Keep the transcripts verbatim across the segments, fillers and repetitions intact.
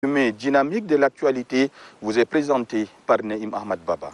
résumé dynamique de l'actualité vous est présenté par Naïm Ahmad Baba.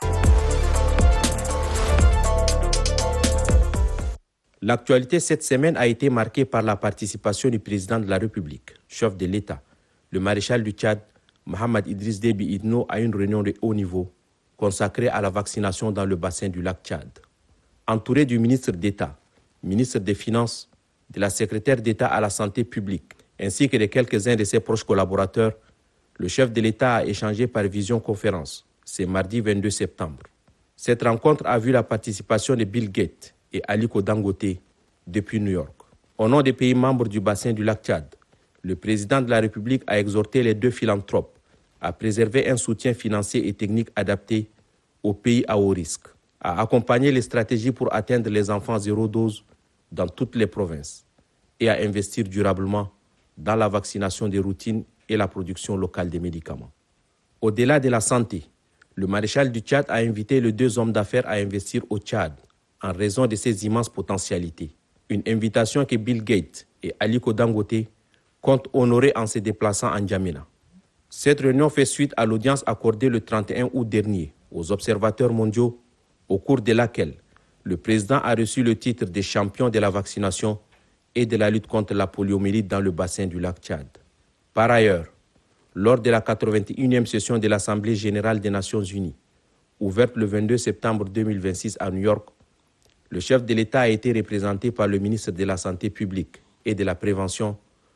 L'actualité cette semaine a été marquée par la participation du président de la République, chef de l'État, le maréchal du Tchad, Mohamed Idriss Déby Itno, à une réunion de haut niveau consacrée à la vaccination dans le bassin du lac Tchad. Entouré du ministre d'État, ministre des Finances, de la secrétaire d'État à la santé publique, ainsi que de quelques-uns de ses proches collaborateurs, le chef de l'État a échangé par visioconférence, ce mardi vingt-deux septembre. Cette rencontre a vu la participation de Bill Gates et Aliko Dangote depuis New York. Au nom des pays membres du bassin du lac Tchad, le président de la République a exhorté les deux philanthropes à préserver un soutien financier et technique adapté aux pays à haut risque, à accompagner les stratégies pour atteindre les enfants zéro dose dans toutes les provinces et à investir durablement dans la vaccination des routines et la production locale des médicaments. Au-delà de la santé, le maréchal du Tchad a invité les deux hommes d'affaires à investir au Tchad en raison de ses immenses potentialités. Une invitation que Bill Gates et Aliko Dangote comptent honorer en se déplaçant en N'Djamena. Cette réunion fait suite à l'audience accordée le trente et un août dernier aux observateurs mondiaux, au cours de laquelle le président a reçu le titre de champion de la vaccination et de la lutte contre la poliomyélite dans le bassin du lac Tchad. Par ailleurs, lors de la quatre-vingt-unième session de l'Assemblée générale des Nations unies, ouverte le vingt-deux septembre deux mille vingt-six à New York, le chef de l'État a été représenté par le ministre de la Santé publique et de la Prévention,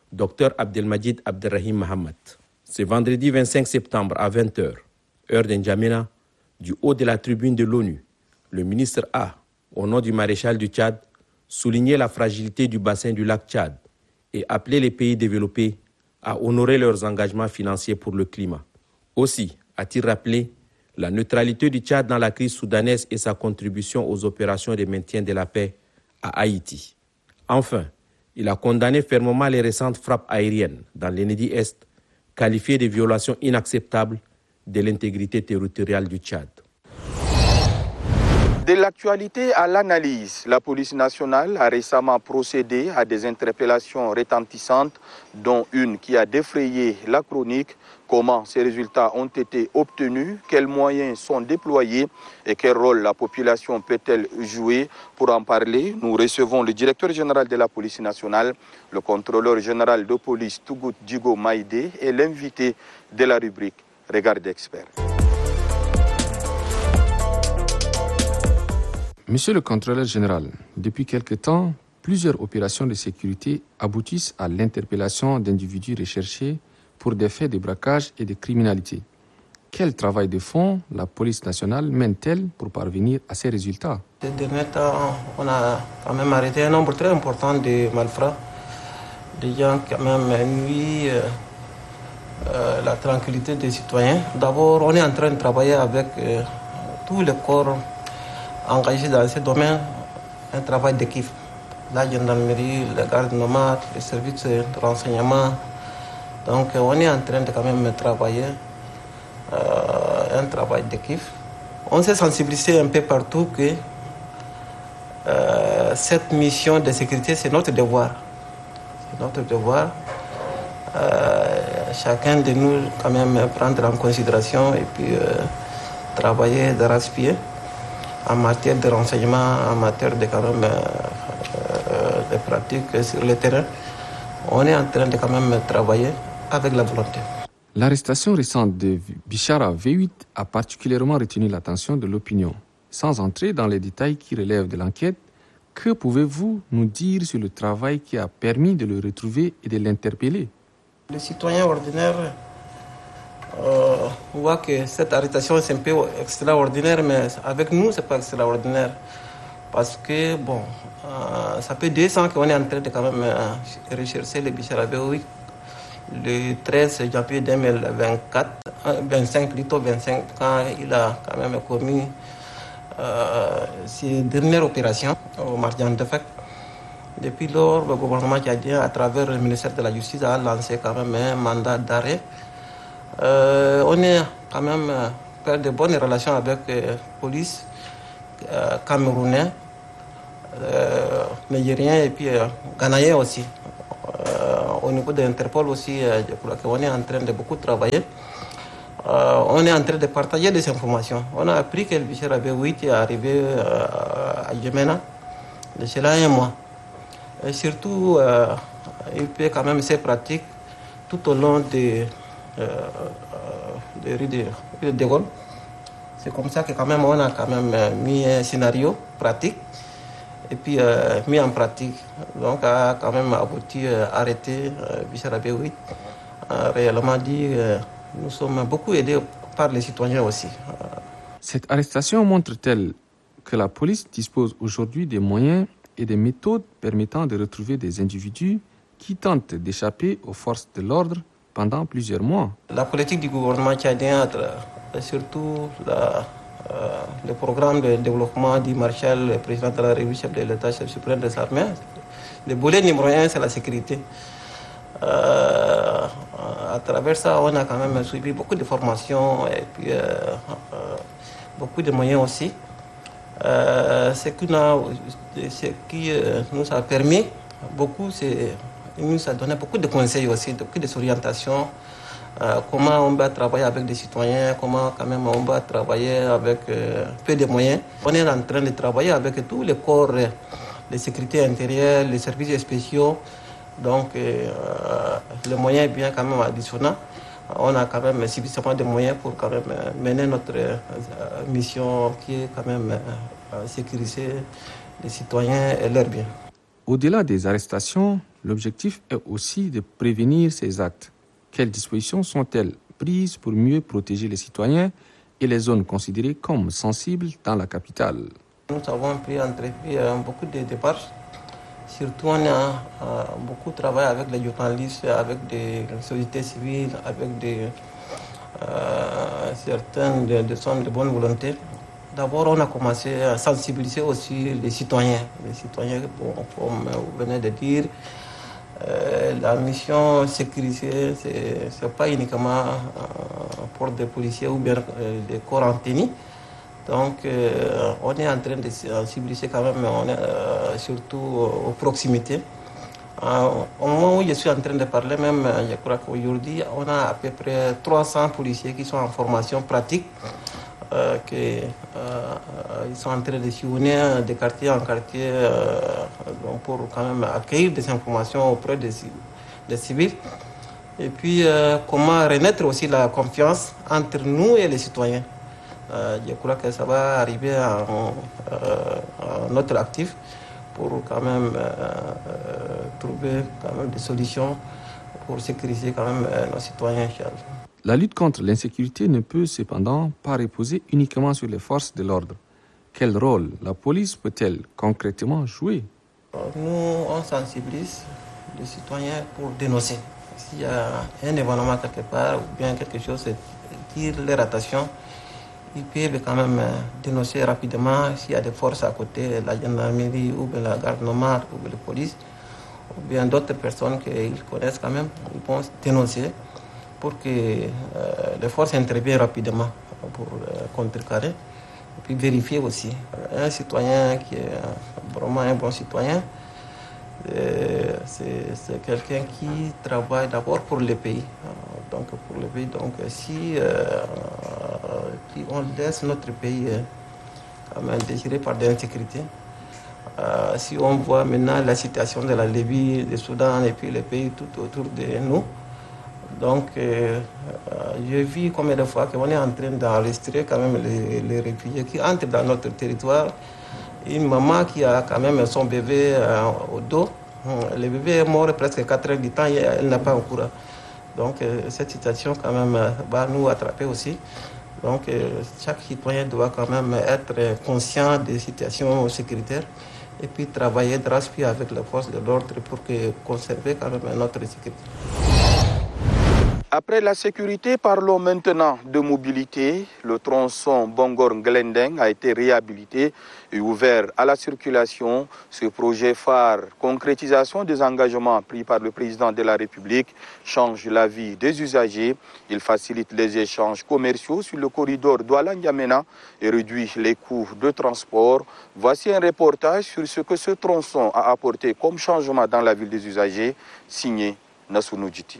Dr Abdelmadjid Abderrahim Mohamed. Ce vendredi vingt-cinq septembre à vingt heures, heure de N'Djamena, du haut de la tribune de l'ONU, le ministre a, au nom du maréchal du Tchad, souligné la fragilité du bassin du lac Tchad et appelé les pays développés à honorer leurs engagements financiers pour le climat. Aussi a-t-il rappelé la neutralité du Tchad dans la crise soudanaise et sa contribution aux opérations de maintien de la paix à Haïti. Enfin, il a condamné fermement les récentes frappes aériennes dans l'Enedi-Est, qualifiées de violations inacceptables de l'intégrité territoriale du Tchad. De l'actualité à l'analyse, la police nationale a récemment procédé à des interpellations retentissantes, dont une qui a défrayé la chronique. Comment ces résultats ont été obtenus, quels moyens sont déployés et quel rôle la population peut-elle jouer? Pour en parler, nous recevons le directeur général de la police nationale, le contrôleur général de police Tougout Djigo Maïdé et l'invité de la rubrique Regard d'expert. Monsieur le contrôleur général, depuis quelque temps, plusieurs opérations de sécurité aboutissent à l'interpellation d'individus recherchés pour des faits de braquage et de criminalité. Quel travail de fond la police nationale mène-t-elle pour parvenir à ces résultats? Ces derniers temps, on a quand même arrêté un nombre très important de malfrats, des gens qui quand même nuisent euh, euh, la tranquillité des citoyens. D'abord, on est en train de travailler avec euh, tous les corps engagés dans ce domaine, un travail d'équipe. La gendarmerie, les gardes nomades, les services de renseignement. Donc on est en train de quand même travailler euh, un travail d'équipe. On s'est sensibilisé un peu partout que euh, cette mission de sécurité, c'est notre devoir. C'est notre devoir. Euh, chacun de nous quand même prendre en considération et puis euh, travailler d'arrache-pied en matière de renseignement, en matière de quand même euh, de pratiques sur le terrain. On est en train de quand même travailler avec la volonté. L'arrestation récente de Bichara V huit a particulièrement retenu l'attention de l'opinion. Sans entrer dans les détails qui relèvent de l'enquête, que pouvez-vous nous dire sur le travail qui a permis de le retrouver et de l'interpeller? Les citoyens ordinaires euh, voient que cette arrestation est un peu extraordinaire, mais avec nous, ce n'est pas extraordinaire. Parce que, bon, euh, ça fait deux ans qu'on est en train de quand même euh, rechercher le Bichara V huit. Le treize janvier deux mille vingt-quatre, vingt-cinq plutôt vingt-cinq, quand il a quand même commis euh, ses dernières opérations au Marjan de Fek. Depuis lors, le gouvernement tchadien, à travers le ministère de la Justice, a lancé quand même un mandat d'arrêt. Euh, on est quand même fait de bonnes relations avec la euh, police euh, camerounais, euh, nigérien et puis euh, ghanéen aussi. Euh, au niveau de l'Interpol aussi, euh, je crois qu'on est en train de beaucoup travailler. Euh, on est en train de partager des informations. On a appris que le Bichir Rabiou huit est arrivé euh, à Djamena de cela un mois. Et surtout, euh, il peut quand même ses pratiques tout au long de, euh, de rue de, de, de Gaulle. C'est comme ça que quand même on a quand même mis un scénario pratique et puis euh, mis en pratique. Donc a quand même abouti à arrêter euh, Bichir Rabiou huit. A réellement dit euh, nous sommes beaucoup aidés par les citoyens aussi. Cette arrestation montre-t-elle que la police dispose aujourd'hui des moyens et des méthodes permettant de retrouver des individus qui tentent d'échapper aux forces de l'ordre pendant plusieurs mois? La politique du gouvernement tchadien, surtout la, euh, le programme de développement du maréchal, le président de la République, chef de l'État, chef suprême des armées, le volet numéro un, c'est la sécurité. Euh, à travers ça, on a quand même suivi beaucoup de formations et puis euh, euh, beaucoup de moyens aussi. Euh, ce qui, a, ce qui euh, nous a permis beaucoup, c'est il nous a donné beaucoup de conseils aussi, beaucoup de orientations, euh, comment on va travailler avec des citoyens, comment quand même on va travailler avec euh, peu de moyens. On est en train de travailler avec tous les corps de sécurité intérieure, les services spéciaux. Donc, euh, le moyen est bien quand même additionnant. On a quand même suffisamment de moyens pour quand même mener notre euh, mission qui est quand même euh, sécuriser les citoyens et leurs biens. Au-delà des arrestations, l'objectif est aussi de prévenir ces actes. Quelles dispositions sont-elles prises pour mieux protéger les citoyens et les zones considérées comme sensibles dans la capitale? Nous avons pris entrepris euh, beaucoup de démarches. Surtout, on a euh, beaucoup travaillé avec les journalistes, avec des sociétés civiles, avec des, euh, certaines de, de zones de bonne volonté. D'abord, on a commencé à sensibiliser aussi les citoyens. Les citoyens, bon, comme vous venez de dire, euh, la mission sécurisée, ce n'est pas uniquement euh, pour des policiers ou bien euh, des corps en tenue. Donc, euh, on est en train de sensibiliser quand même, on est, euh, surtout aux, aux proximités. Euh, au moment où je suis en train de parler, même, je crois qu'aujourd'hui, on a à peu près trois cents policiers qui sont en formation pratique, euh, qui euh, ils sont en train de sillonner de quartier en quartier euh, pour quand même accueillir des informations auprès des, des civils. Et puis, euh, comment renaître aussi la confiance entre nous et les citoyens. Euh, je crois que ça va arriver à, à, à notre actif pour quand même euh, euh, trouver quand même des solutions pour sécuriser quand même euh, nos citoyens. La lutte contre l'insécurité ne peut cependant pas reposer uniquement sur les forces de l'ordre. Quel rôle la police peut-elle concrètement jouer? Nous, on sensibilise les citoyens pour dénoncer. S'il y a un événement quelque part ou bien quelque chose qui attire leur attention, ils peuvent quand même dénoncer rapidement s'il y a des forces à côté, la gendarmerie ou la garde nomade ou la police, ou bien d'autres personnes qu'ils connaissent quand même, ils vont dénoncer pour que euh, les forces interviennent rapidement pour euh, contrecarrer et puis vérifier aussi. Un citoyen qui est vraiment un bon citoyen, euh, c'est, c'est quelqu'un qui travaille d'abord pour le pays. Donc pour le pays, donc si euh, on laisse notre pays euh, désiré par l'insécurité, euh, si on voit maintenant la situation de la Libye, du Soudan et puis les pays tout autour de nous, donc euh, j'ai vu combien de fois qu'on est en train d'enregistrer quand même les, les réfugiés qui entrent dans notre territoire. Une maman qui a quand même son bébé euh, au dos, le bébé est mort presque quatre heures du temps et elle n'a pas un courant. Donc euh, cette situation quand même euh, va nous attraper aussi. Donc euh, chaque citoyen doit quand même être conscient des situations sécuritaires et puis travailler d'arrache-pied avec les forces de l'ordre pour que, conserver quand même notre sécurité. Après la sécurité, parlons maintenant de mobilité. Le tronçon Bongor-Glendeng a été réhabilité et ouvert à la circulation. Ce projet phare, concrétisation des engagements pris par le président de la République, change la vie des usagers. Il facilite les échanges commerciaux sur le corridor Douala-N'Djamena et réduit les coûts de transport. Voici un reportage sur ce que ce tronçon a apporté comme changement dans la ville des usagers, signé Nassounou Djiti.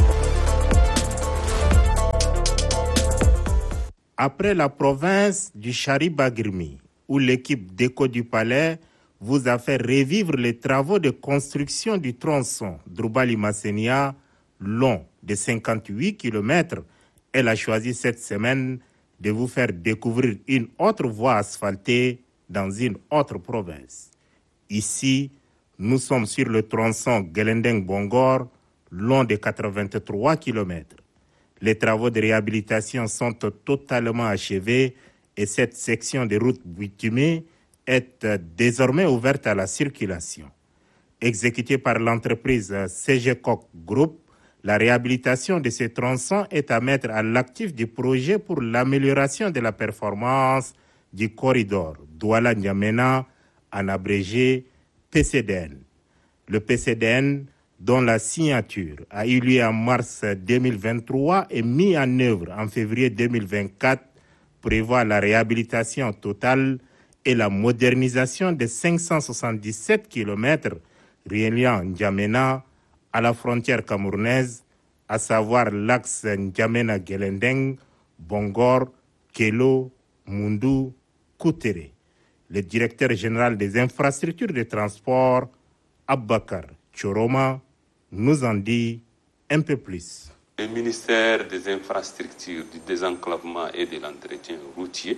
Après la province du Chari-Bagirmi, où l'équipe d'Éco du Palais vous a fait revivre les travaux de construction du tronçon Droubali-Massenia, long de cinquante-huit kilomètres, elle a choisi cette semaine de vous faire découvrir une autre voie asphaltée dans une autre province. Ici, nous sommes sur le tronçon Gelendeng-Bongor, long de quatre-vingt-trois kilomètres. Les travaux de réhabilitation sont totalement achevés et cette section de route bitumée est désormais ouverte à la circulation. Exécutée par l'entreprise C G Coq Group, la réhabilitation de ce tronçon est à mettre à l'actif du projet pour l'amélioration de la performance du corridor Douala-N'Djamena, en abrégé P C D N. Le P C D N, dont la signature a eu lieu en mars deux mille vingt-trois et mis en œuvre en février deux mille vingt-quatre, prévoit la réhabilitation totale et la modernisation de cinq cent soixante-dix-sept kilomètres reliant N'Djamena à la frontière camerounaise, à savoir l'axe N'Djamena-Gelendeng, Bongor, Kelo, Mundu, Koutere. Le directeur général des infrastructures de transport, Abakar Choroma, nous en dit un peu plus. Le ministère des infrastructures, du désenclavement et de l'entretien routier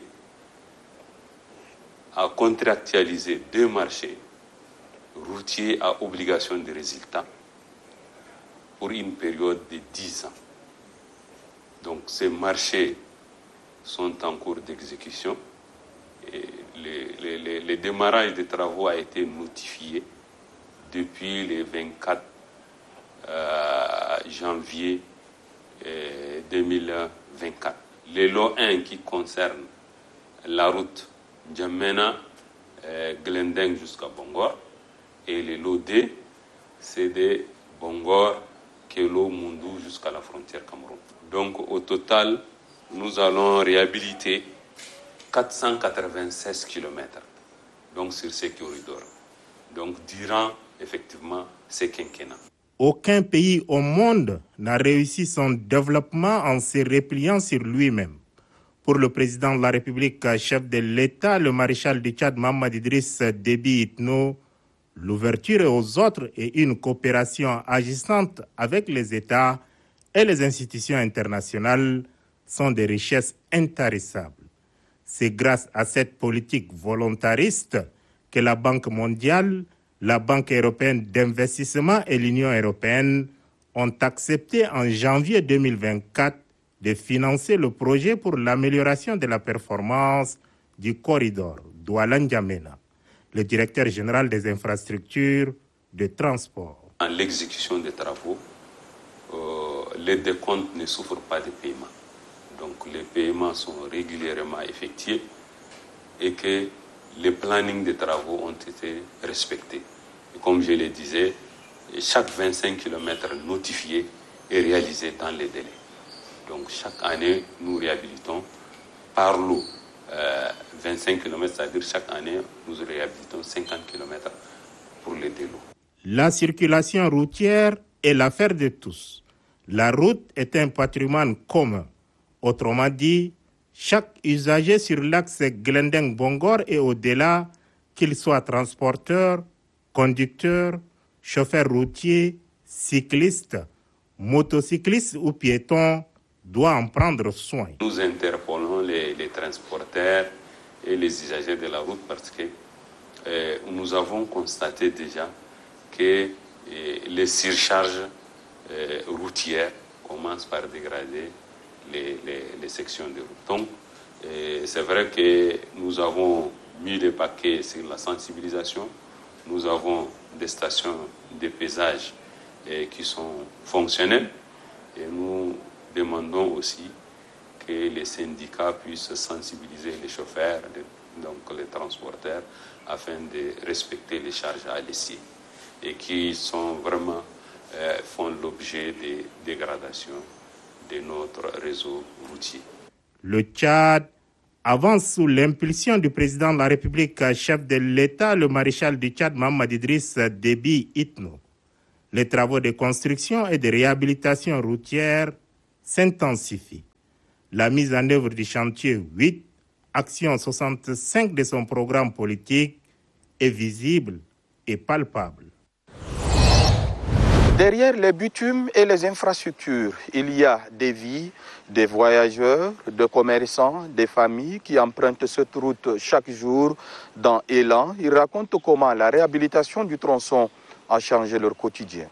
a contractualisé deux marchés routiers à obligation de résultat pour une période de dix ans. Donc ces marchés sont en cours d'exécution et le, le, le démarrage des travaux a été notifié depuis le vingt-quatre euh, janvier euh, deux mille vingt-quatre. Le lot un qui concerne la route N'Djamena, euh, Gelendeng jusqu'à Bongor, et le lot deux, c'est de Bongor, Kelo, Mundu jusqu'à la frontière Cameroun. Donc au total, nous allons réhabiliter quatre cent quatre-vingt-seize kilomètres donc, sur ces corridors. Donc durant effectivement ces quinquennats. Aucun pays au monde n'a réussi son développement en se repliant sur lui-même. Pour le président de la République, chef de l'État, le maréchal du Tchad, Mahamat Idriss Déby Itno, l'ouverture aux autres et une coopération agissante avec les États et les institutions internationales sont des richesses intarissables. C'est grâce à cette politique volontariste que la Banque mondiale, la Banque européenne d'investissement et l'Union européenne ont accepté en janvier deux mille vingt-quatre de financer le projet pour l'amélioration de la performance du corridor Douala-N'Djamena. Le directeur général des infrastructures de transport. En l'exécution des travaux, euh, les décomptes ne souffrent pas de paiement. Donc les paiements sont régulièrement effectués et que les plannings des travaux ont été respectés. Et comme je le disais, chaque vingt-cinq kilomètres notifiés est réalisé dans les délais. Donc chaque année, nous réhabilitons par l'eau euh, vingt-cinq kilomètres, c'est-à-dire chaque année, nous réhabilitons cinquante kilomètres pour les délots. La circulation routière est l'affaire de tous. La route est un patrimoine commun. Autrement dit, chaque usager sur l'axe Gelendeng-Bongor et au-delà, qu'il soit transporteur, conducteur, chauffeur routier, cycliste, motocycliste ou piéton, doit en prendre soin. Nous interpellons les, les transporteurs et les usagers de la route parce que euh, nous avons constaté déjà que euh, les surcharges euh, routières commencent par dégrader les, les, les sections de route. Donc, euh, c'est vrai que nous avons mis les paquets sur la sensibilisation. Nous avons des stations de pesage euh, qui sont fonctionnelles et nous demandons aussi que les syndicats puissent sensibiliser les chauffeurs, donc les transporteurs, afin de respecter les charges à l'essier et qui sont vraiment euh, font l'objet de dégradation de notre réseau routier. Le Tchad avance sous l'impulsion du président de la République, chef de l'État, le maréchal du Tchad, Mahamat Idriss Déby Itno. Les travaux de construction et de réhabilitation routière s'intensifient. La mise en œuvre du chantier huit, action soixante-cinq de son programme politique, est visible et palpable. Derrière les bitumes et les infrastructures, il y a des vies, des voyageurs, des commerçants, des familles qui empruntent cette route chaque jour. Dans Élan, ils racontent comment la réhabilitation du tronçon a changé leur quotidien.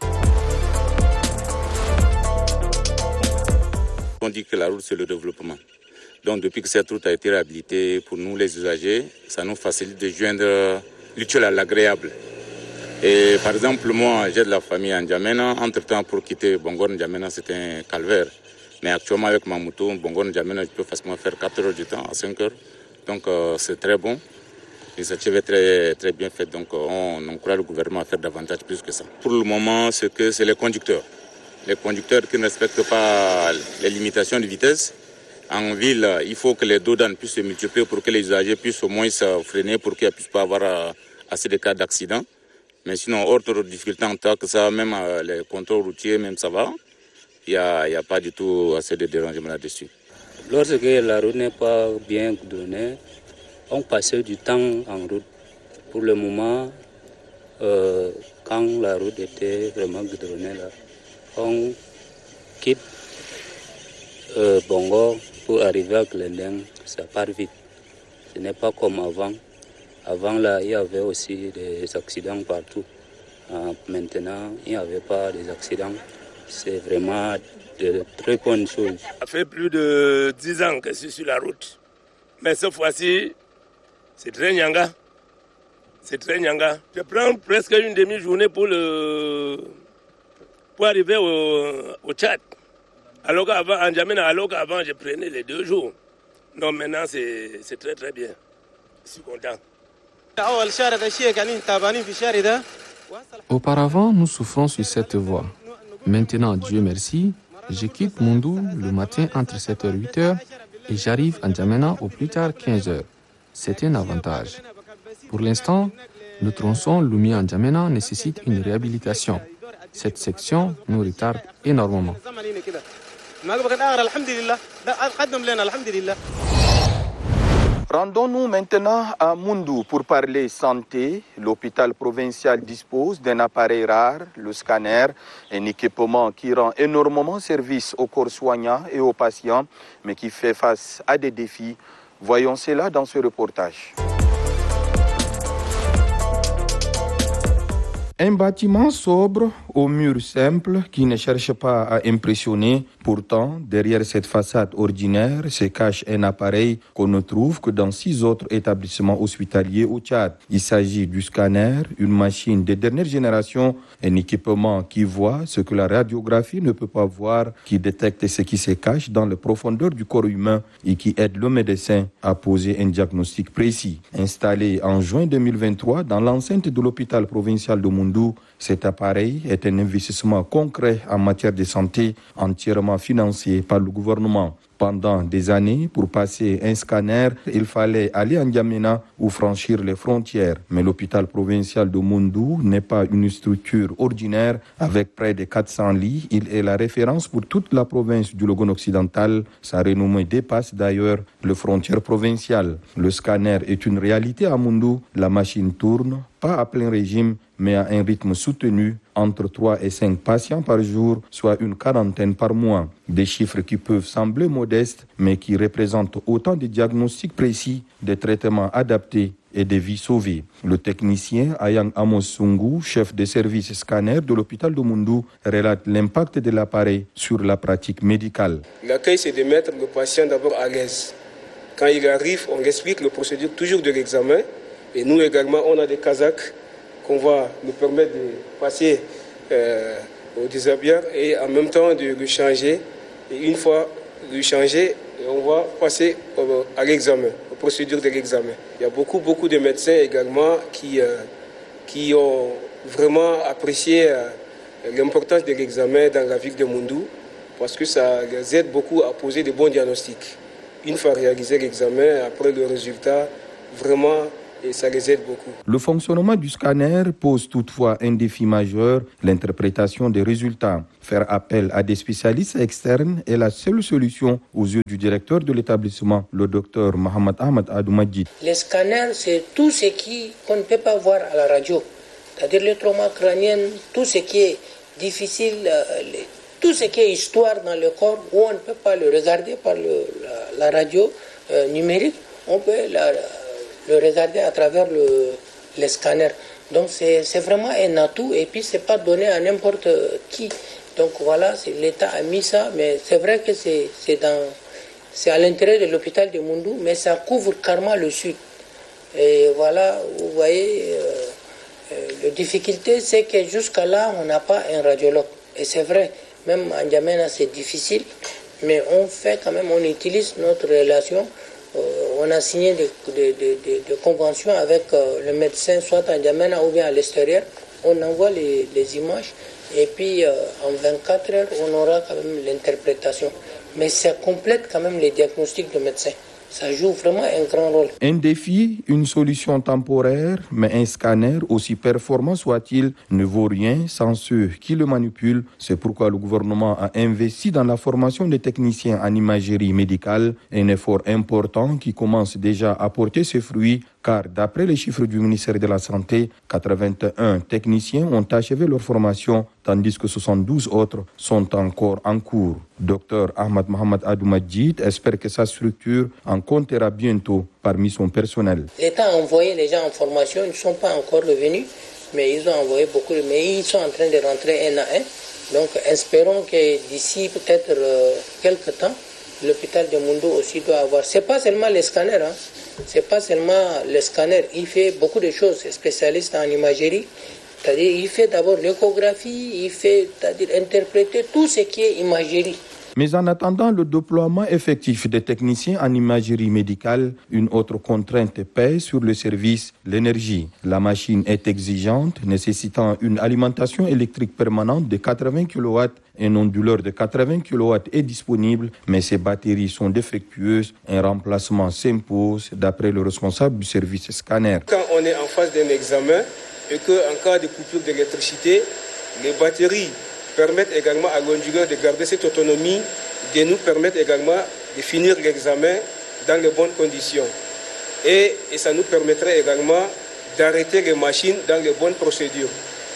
On dit que la route, c'est le développement. Donc, depuis que cette route a été réhabilitée, pour nous, les usagers, ça nous facilite de joindre l'utile à l'agréable. Et par exemple, moi, j'ai de la famille à N'Djamena. Entre-temps, pour quitter Bongor N'Djamena, c'était un calvaire. Mais actuellement, avec ma moto, Bongor N'Djamena, je peux facilement faire quatre heures du temps à cinq heures. Donc, euh, c'est très bon. L'initiative est très, très bien faite. Donc, on, on encourage le gouvernement à faire davantage plus que ça. Pour le moment, c'est que c'est les conducteurs. Les conducteurs qui ne respectent pas les limitations de vitesse. En ville, il faut que les dodanes puissent se multiplier pour que les usagers puissent au moins se freiner pour qu'il ne puisse pas avoir assez de cas d'accident. Mais sinon, autre difficulté en tant que ça, même euh, les contrôles routiers, même ça va. Il n'y a, a pas du tout assez de dérangement là-dessus. Lorsque la route n'est pas bien goudronnée, on passait du temps en route. Pour le moment, euh, quand la route était vraiment goudronnée, là, on quitte euh, Bongo pour arriver à Glendeng, ça part vite. Ce n'est pas comme avant. Avant, là, il y avait aussi des accidents partout. Euh, maintenant, il n'y avait pas des accidents. C'est vraiment de très bonnes choses. Ça fait plus de dix ans que je suis sur la route. Mais cette fois-ci, c'est très nyanga. C'est très nyanga. Je prends presque une demi-journée pour, le... pour arriver au, au Tchad. Alors qu'avant, en N'Djamena, alors qu'avant, je prenais les deux jours. Non, maintenant, c'est, c'est très très bien. Je suis content. Auparavant, nous souffrons sur cette voie. Maintenant, Dieu merci, je quitte Moundou le matin entre sept heures et huit heures et j'arrive à N'Djamena au plus tard quinze heures. C'est un avantage. Pour l'instant, le tronçon Lumia-N'Djamena nécessite une réhabilitation. Cette section nous retarde énormément. Rendons-nous maintenant à Moundou pour parler santé. L'hôpital provincial dispose d'un appareil rare, le scanner, un équipement qui rend énormément service aux corps soignants et aux patients, mais qui fait face à des défis. Voyons cela dans ce reportage. Un bâtiment sobre, aux murs simples, qui ne cherche pas à impressionner. Pourtant, derrière cette façade ordinaire se cache un appareil qu'on ne trouve que dans six autres établissements hospitaliers au Tchad. Il s'agit du scanner, une machine de dernière génération, un équipement qui voit ce que la radiographie ne peut pas voir, qui détecte ce qui se cache dans les profondeurs du corps humain et qui aide le médecin à poser un diagnostic précis. Installé en juin deux mille vingt-trois dans l'enceinte de l'hôpital provincial de Moundou, cet appareil est un investissement concret en matière de santé entièrement financé par le gouvernement. Pendant des années, pour passer un scanner, il fallait aller à N'Djamena ou franchir les frontières. Mais l'hôpital provincial de Moundou n'est pas une structure ordinaire. Avec près de quatre cents lits, il est la référence pour toute la province du Logone occidental. Sa renommée dépasse d'ailleurs les frontières provinciales. Le scanner est une réalité à Moundou. La machine tourne, pas à plein régime, mais à un rythme soutenu, entre trois et cinq patients par jour, soit une quarantaine par mois. Des chiffres qui peuvent sembler modestes, mais qui représentent autant de diagnostics précis, de traitements adaptés et des vies sauvées. Le technicien Ayang Amos Sungu, chef de service scanner de l'hôpital de Moundou, relate l'impact de l'appareil sur la pratique médicale. L'accueil, c'est de mettre le patient d'abord à l'aise. Quand il arrive, on explique la procédure toujours de l'examen. Et nous également, on a des Kazakhs qu'on va nous permettre de passer euh, au déshabillage et en même temps de le changer. Et une fois le changé, on va passer au, à l'examen, aux procédures de l'examen. Il y a beaucoup, beaucoup de médecins également qui, euh, qui ont vraiment apprécié euh, l'importance de l'examen dans la ville de Moundou parce que ça les aide beaucoup à poser de bons diagnostics. Une fois réalisé l'examen, après le résultat, vraiment, et ça les aide beaucoup. Le fonctionnement du scanner pose toutefois un défi majeur, l'interprétation des résultats. Faire appel à des spécialistes externes est la seule solution aux yeux du directeur de l'établissement, le docteur Mohamed Ahmed Adoumadjid. Les scanners, c'est tout ce qui, qu'on ne peut pas voir à la radio. C'est-à-dire les traumas crâniens, tout ce qui est difficile, euh, les, tout ce qui est histoire dans le corps, où on ne peut pas le regarder par le, la, la radio euh, numérique, on peut la, le regarder à travers le, les scanners. Donc c'est, c'est vraiment un atout et puis c'est pas donné à n'importe qui. Donc voilà, c'est, l'État a mis ça, mais c'est vrai que c'est, c'est, dans, c'est à l'intérieur de l'hôpital de Moundou, mais ça couvre carrément le sud. Et voilà, vous voyez, euh, euh, la difficulté c'est que jusqu'à là, on n'a pas un radiologue. Et c'est vrai, même en N'Djamena c'est difficile, mais on fait quand même, on utilise notre relation. Euh, on a signé des, des, des, des conventions avec euh, le médecin, soit en N'Djamena ou bien à l'extérieur. On envoie les, les images et puis euh, en vingt-quatre heures, on aura quand même l'interprétation. Mais ça complète quand même les diagnostics de médecin. Ça joue vraiment un grand rôle. Un défi, une solution temporaire, mais un scanner, aussi performant soit-il, ne vaut rien sans ceux qui le manipulent. C'est pourquoi le gouvernement a investi dans la formation des techniciens en imagerie médicale, un effort important qui commence déjà à porter ses fruits, car d'après les chiffres du ministère de la Santé, quatre-vingt-un techniciens ont achevé leur formation, tandis que soixante-douze autres sont encore en cours. Docteur Ahmed Mohamed Adoumadjid espère que sa structure en comptera bientôt parmi son personnel. L'État a envoyé les gens en formation, ils ne sont pas encore revenus, mais ils ont envoyé beaucoup, mais ils sont en train de rentrer un à un. Donc espérons que d'ici peut-être euh, quelques temps, l'hôpital de Moundou aussi doit avoir. C'est pas seulement les scanners, hein. C'est pas seulement le scanner. Il fait beaucoup de choses. C'est spécialiste en imagerie. C'est-à-dire, il fait d'abord l'échographie, il fait, c'est-à-dire interpréter tout ce qui est imagerie. Mais en attendant le déploiement effectif des techniciens en imagerie médicale, une autre contrainte pèse sur le service, l'énergie. La machine est exigeante, nécessitant une alimentation électrique permanente de quatre-vingts kilowatts. Un onduleur de quatre-vingts kilowatts est disponible, mais ces batteries sont défectueuses. Un remplacement s'impose, d'après le responsable du service scanner. Quand on est en phase d'un examen et qu'en cas de coupure d'électricité, les batteries permettent également à l'onduleur de garder cette autonomie, de nous permettre également de finir l'examen dans les bonnes conditions. Et, et ça nous permettrait également d'arrêter les machines dans les bonnes procédures.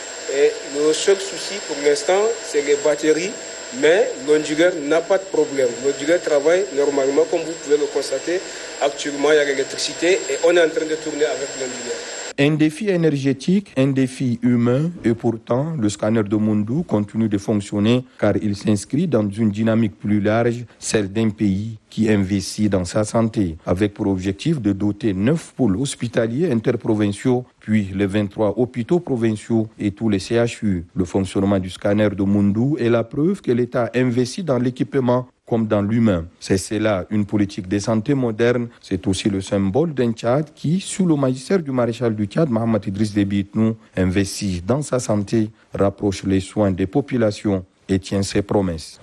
Et le seul souci pour l'instant, c'est les batteries, mais l'onduleur n'a pas de problème. L'onduleur travaille normalement, comme vous pouvez le constater. Actuellement, il y a l'électricité et on est en train de tourner avec l'onduleur. Un défi énergétique, un défi humain, et pourtant, le scanner de Moundou continue de fonctionner car il s'inscrit dans une dynamique plus large, celle d'un pays qui investit dans sa santé, avec pour objectif de doter neuf pôles hospitaliers interprovinciaux, puis les vingt-trois hôpitaux provinciaux et tous les C H U. Le fonctionnement du scanner de Moundou est la preuve que l'État investit dans l'équipement comme dans l'humain. C'est cela, une politique de santé moderne. C'est aussi le symbole d'un Tchad qui, sous le magistère du maréchal du Tchad, Mohamed Idriss Déby Itnou, investit dans sa santé, rapproche les soins des populations et tient ses promesses.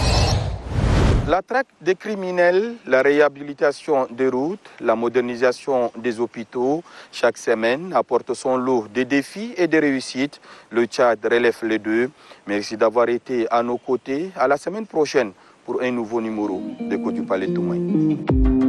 La traque des criminels, la réhabilitation des routes, la modernisation des hôpitaux, chaque semaine apporte son lot de défis et de réussites. Le Tchad relève les deux. Merci d'avoir été à nos côtés. À la semaine prochaine pour un nouveau numéro de Côte du Palais Toumaï.